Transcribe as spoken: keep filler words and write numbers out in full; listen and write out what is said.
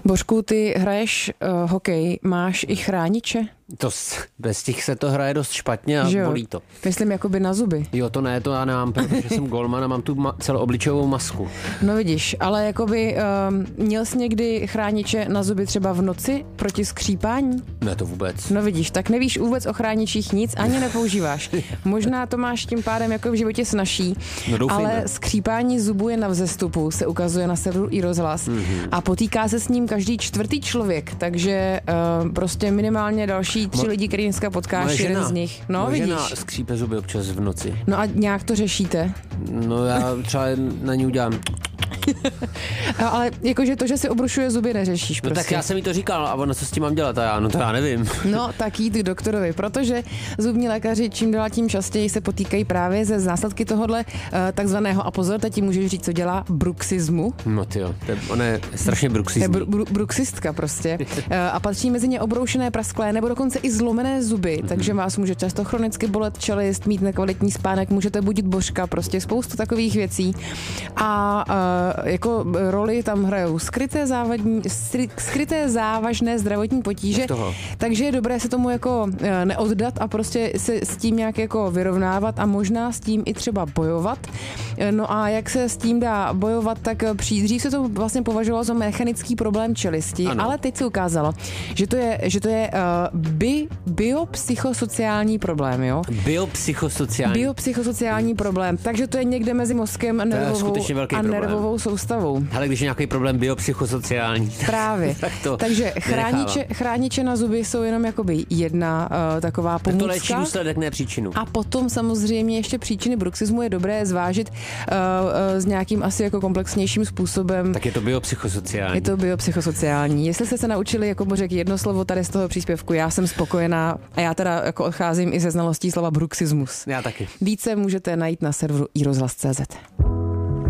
Božku, ty hraješ uh, hokej, máš i chrániče? To, bez těch se to hraje dost špatně a bolí to. Myslím jakoby na zuby. Jo, to ne, to já nemám, protože jsem golman a mám tu ma- celoobličejovou masku. No vidíš, ale jakoby um, měl jsi někdy chrániče na zuby třeba v noci proti skřípání? Ne, to vůbec. No vidíš, tak nevíš vůbec o chráničích nic, ani nepoužíváš. Možná to máš tím pádem jako v životě snažší, no, ale skřípání zubů je na vzestupu, se ukazuje na serveru iRozhlas mm-hmm. a potýká se s ním každý čtvrtý člověk, takže uh, prostě minimálně další tři Mo- lidi, který dneska potkáš, jeden z nich. No, moje vidíš. žena skřípe zuby občas v noci. No a nějak to řešíte? No já třeba na ní udělám. Ale jakože to, že si obrušuje zuby, neřešíš prostě. No tak já jsem jí to říkal a ono co s tím mám dělat a já, no to já nevím. No tak jít k doktorovi, protože zubní lékaři čím dál tím častěji se potýkají právě ze následky tohohle uh, takzvaného, a pozor, teď ti můžeš říct, co dělá, bruxismu. No tyjo, to je, ona je strašně bruxismí. Je br- br- bruxistka prostě. uh, a patří mezi ně obroušené, prasklé nebo dokonce i zlomené zuby, mm-hmm. takže vás může často chronicky bolet čelist, mít nekvalitní spánek, můžete budit božka, prostě spoustu takových věcí. A uh, jako roli tam hrajou skryté, závadní, skryté závažné zdravotní potíže, takže je dobré se tomu jako neoddat a prostě se s tím nějak jako vyrovnávat a možná s tím i třeba bojovat. No a jak se s tím dá bojovat, tak dřív se to vlastně považovalo za mechanický problém čelisti, ano. ale teď se ukázalo, že to je, že to je uh, bi, biopsychosociální problém, jo? Biopsychosociální. Biopsychosociální problém, takže to je někde mezi mozkem a nervovou, a nervovou soustavou. Ale když je nějaký problém biopsychosociální. Právě. tak to takže chrániče, chrániče na zuby jsou jenom jakoby jedna uh, taková pomůcka. Tak to léčí důsledek, ne příčinu. A potom samozřejmě ještě příčiny bruxismu je dobré zvážit uh, uh, s nějakým asi jako komplexnějším způsobem. Tak je to biopsychosociální. Je to biopsychosociální. Jestli jste se naučili jako Bořek jedno slovo tady z toho příspěvku, já jsem spokojená a já teda jako odcházím i ze znalostí slova bruxismus. Já taky. Více můžete najít na serveru iRozhlas tečka cé zet.